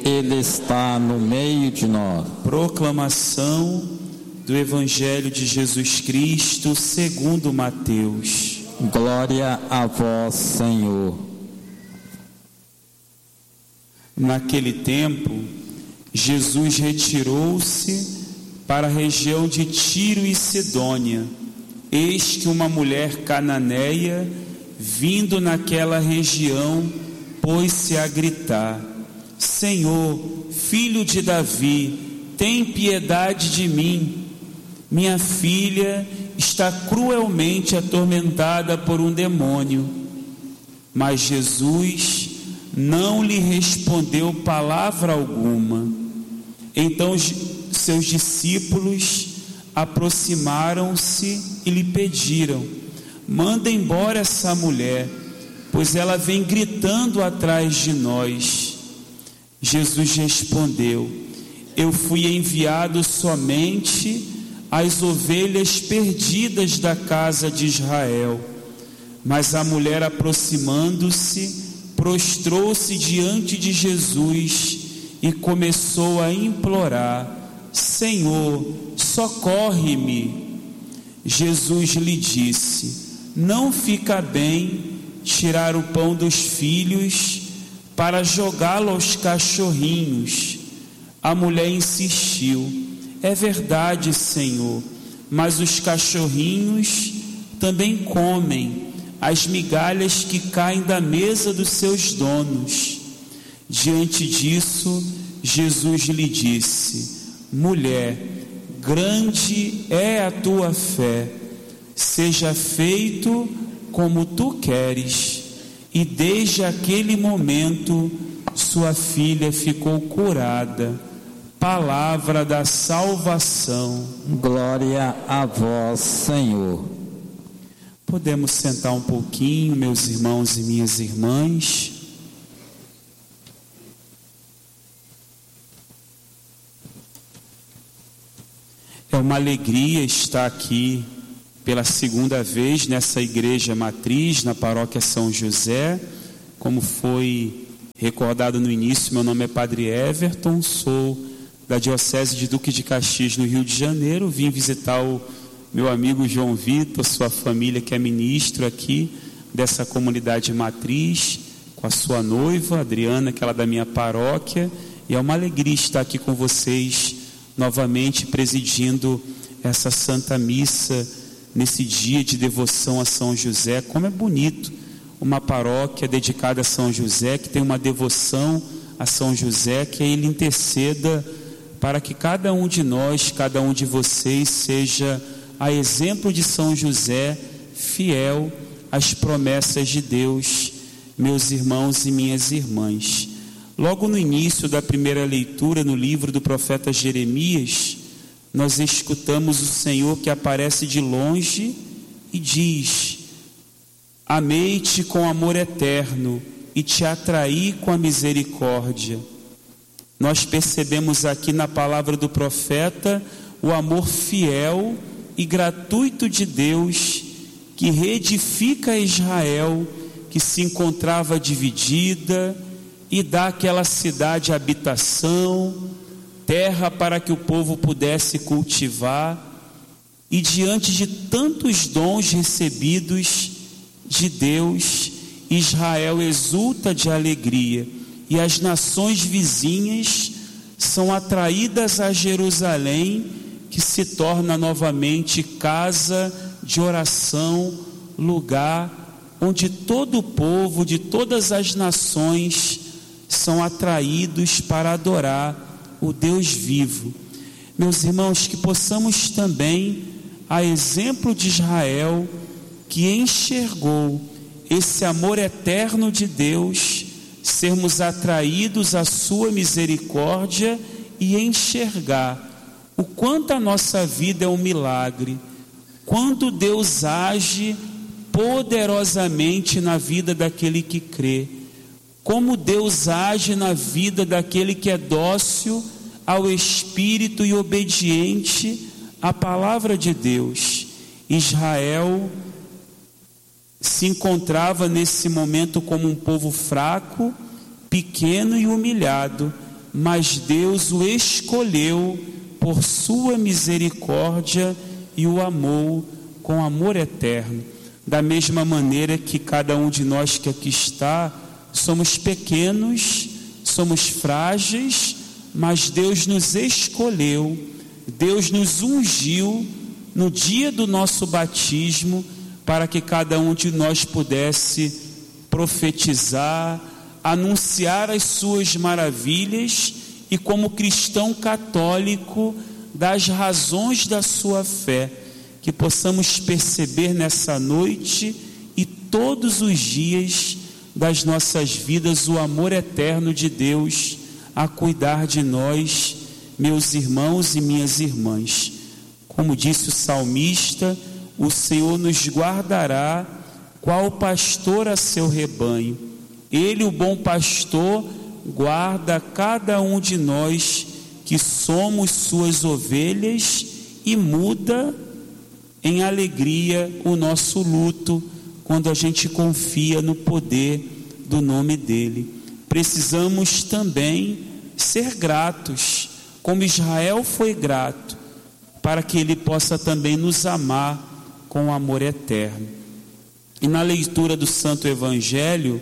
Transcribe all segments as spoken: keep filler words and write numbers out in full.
Ele está no meio de nós. Proclamação do Evangelho de Jesus Cristo segundo Mateus. Glória a vós, Senhor. Naquele tempo, Jesus retirou-se para a região de Tiro e Sidônia. Eis que uma mulher cananeia, vindo naquela região, pôs-se a gritar: Senhor, filho de Davi, tem piedade de mim. Minha filha está cruelmente atormentada por um demônio. Mas Jesus não lhe respondeu palavra alguma. Então seus discípulos aproximaram-se e lhe pediram: manda embora essa mulher, pois ela vem gritando atrás de nós. Jesus respondeu: eu fui enviado somente às ovelhas perdidas da casa de Israel. Mas a mulher, aproximando-se, prostrou-se diante de Jesus e começou a implorar: Senhor, socorre-me. Jesus lhe disse: não fica bem tirar o pão dos filhos para jogá-lo aos cachorrinhos. A mulher insistiu: é verdade, Senhor, mas os cachorrinhos também comem as migalhas que caem da mesa dos seus donos. Diante disso, Jesus lhe disse: mulher, grande é a tua fé, seja feito como tu queres. E desde aquele momento sua filha ficou curada. Palavra da salvação. Glória a vós, Senhor. Podemos sentar um pouquinho, meus irmãos e minhas irmãs. É uma alegria estar aqui pela segunda vez nessa igreja matriz, na paróquia São José. Como foi recordado no início, meu nome é Padre Everton, sou da Diocese de Duque de Caxias, no Rio de Janeiro. Vim visitar o meu amigo João Vitor, sua família, que é ministro aqui dessa comunidade matriz, com a sua noiva, Adriana, que ela é da minha paróquia. E é uma alegria estar aqui com vocês novamente, presidindo essa Santa Missa, nesse dia de devoção a São José. Como é bonito uma paróquia dedicada a São José, que tem uma devoção a São José, que ele interceda para que cada um de nós, cada um de vocês, seja a exemplo de São José, fiel às promessas de Deus, meus irmãos e minhas irmãs. Logo no início da primeira leitura, no livro do profeta Jeremias, nós escutamos o Senhor que aparece de longe e diz: amei-te com amor eterno e te atraí com a misericórdia. Nós percebemos aqui na palavra do profeta o amor fiel e gratuito de Deus, que reedifica Israel, que se encontrava dividida, e dá àquela cidade habitação, terra para que o povo pudesse cultivar. E diante de tantos dons recebidos de Deus, Israel exulta de alegria, e as nações vizinhas são atraídas a Jerusalém, que se torna novamente casa de oração, lugar onde todo o povo de todas as nações são atraídos para adorar o Deus vivo. Meus irmãos, que possamos também, a exemplo de Israel, que enxergou esse amor eterno de Deus, sermos atraídos à sua misericórdia e enxergar o quanto a nossa vida é um milagre, quando Deus age poderosamente na vida daquele que crê, como Deus age na vida daquele que é dócil ao Espírito e obediente à palavra de Deus. Israel se encontrava nesse momento como um povo fraco, pequeno e humilhado, mas Deus o escolheu por sua misericórdia e o amou com amor eterno. Da mesma maneira que cada um de nós que aqui está, somos pequenos, somos frágeis, mas Deus nos escolheu, Deus nos ungiu no dia do nosso batismo, para que cada um de nós pudesse profetizar, anunciar as suas maravilhas e, como cristão católico, dar as razões da sua fé, que possamos perceber nessa noite e todos os dias das nossas vidas o amor eterno de Deus a cuidar de nós, meus irmãos e minhas irmãs. Como disse o salmista, o Senhor nos guardará qual pastor a seu rebanho. Ele, o bom pastor, guarda cada um de nós que somos suas ovelhas e muda em alegria o nosso luto quando a gente confia no poder do nome dele. Precisamos também ser gratos, como Israel foi grato, para que ele possa também nos amar com amor eterno. E na leitura do Santo Evangelho,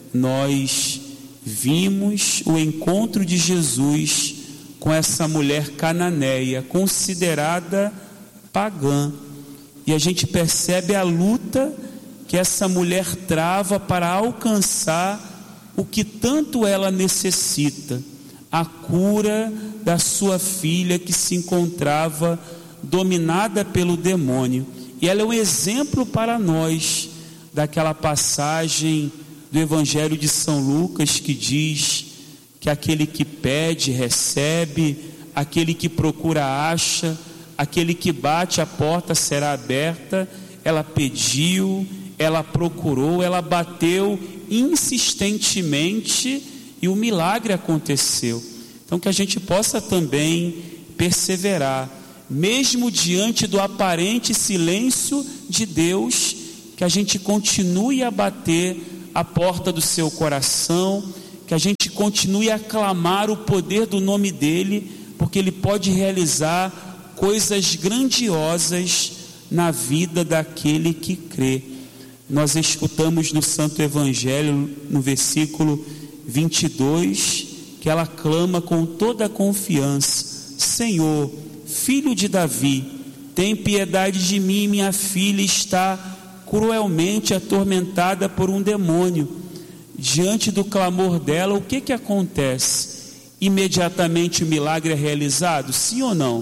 nós vimos o encontro de Jesus com essa mulher cananeia, considerada pagã. E a gente percebe a luta que essa mulher trava para alcançar o que tanto ela necessita, a cura da sua filha que se encontrava dominada pelo demônio. E ela é um exemplo para nós daquela passagem do Evangelho de São Lucas que diz que aquele que pede recebe, aquele que procura acha, aquele que bate a porta será aberta. Ela pediu, ela procurou, ela bateu insistentemente e o milagre aconteceu. Então que a gente possa também perseverar, mesmo diante do aparente silêncio de Deus, que a gente continue a bater a porta do seu coração, que a gente continue a clamar o poder do nome dele, porque ele pode realizar coisas grandiosas na vida daquele que crê. Nós escutamos no Santo Evangelho, no versículo vinte e dois, que ela clama com toda a confiança: Senhor, filho de Davi, tem piedade de mim, minha filha está cruelmente atormentada por um demônio. Diante do clamor dela, o que que acontece? Imediatamente o milagre é realizado? Sim ou não?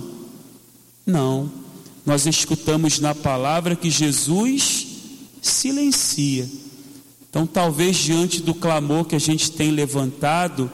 Não. Nós escutamos na palavra que Jesus silencia. Então talvez diante do clamor que a gente tem levantado,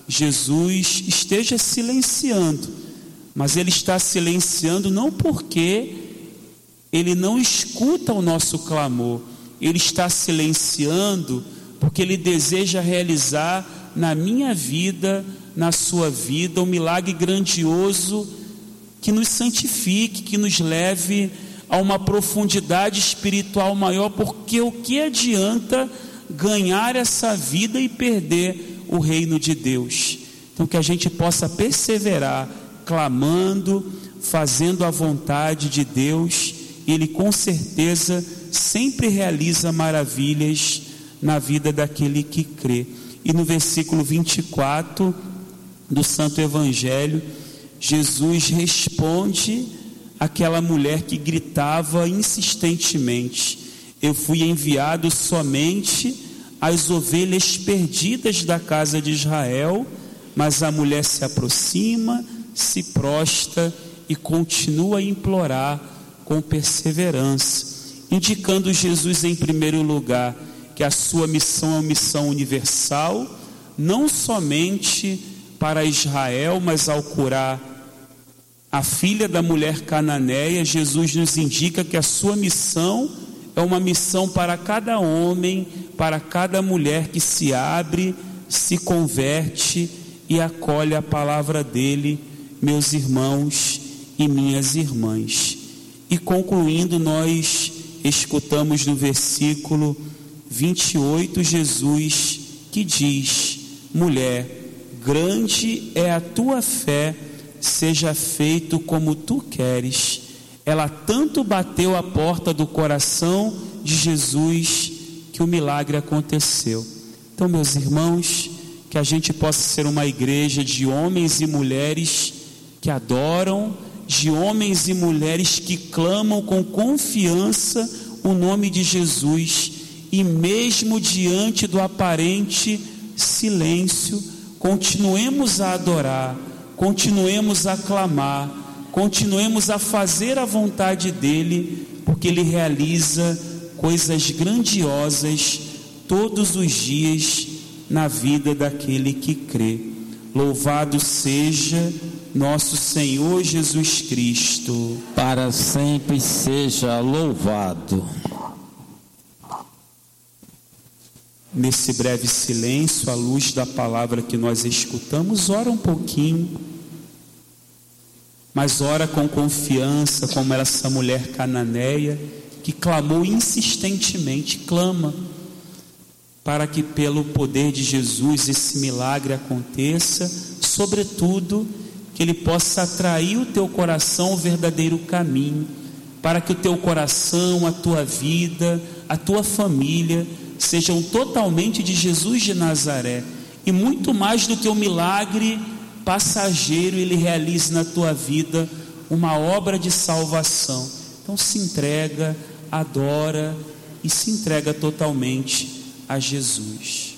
Jesus esteja silenciando, mas ele está silenciando não porque ele não escuta o nosso clamor, ele está silenciando porque ele deseja realizar na minha vida, na sua vida, um milagre grandioso que nos santifique, que nos leve a uma profundidade espiritual maior, porque o que adianta ganhar essa vida e perder o reino de Deus? Então que a gente possa perseverar, clamando, fazendo a vontade de Deus. Ele com certeza sempre realiza maravilhas na vida daquele que crê. E no versículo vinte e quatro do Santo Evangelho, Jesus responde àquela mulher que gritava insistentemente: eu fui enviado somente às ovelhas perdidas da casa de Israel. Mas a mulher se aproxima, se prostra e continua a implorar com perseverança, indicando Jesus em primeiro lugar que a sua missão é uma missão universal, não somente para Israel, mas ao curar a filha da mulher cananeia, Jesus nos indica que a sua missão é uma missão para cada homem, para cada mulher que se abre, se converte e acolhe a palavra dele, meus irmãos e minhas irmãs. E concluindo, nós escutamos no versículo vinte e oito Jesus que diz: mulher, grande é a tua fé, seja feito como tu queres. Ela tanto bateu a porta do coração de Jesus que o milagre aconteceu. Então, meus irmãos, que a gente possa ser uma igreja de homens e mulheres que adoram, de homens e mulheres que clamam com confiança o nome de Jesus, e mesmo diante do aparente silêncio, continuemos a adorar, continuemos a clamar, continuemos a fazer a vontade dele, porque ele realiza coisas grandiosas todos os dias na vida daquele que crê. Louvado seja nosso Senhor Jesus Cristo. Para sempre seja louvado. Nesse breve silêncio, à luz da palavra que nós escutamos, ora um pouquinho, mas ora com confiança, como era essa mulher cananeia, que clamou insistentemente, clama, para que pelo poder de Jesus esse milagre aconteça, sobretudo, que ele possa atrair o teu coração ao verdadeiro caminho, para que o teu coração, a tua vida, a tua família sejam totalmente de Jesus de Nazaré, e muito mais do que um milagre passageiro, ele realize na tua vida uma obra de salvação. Então se entrega, adora e se entrega totalmente a Jesus.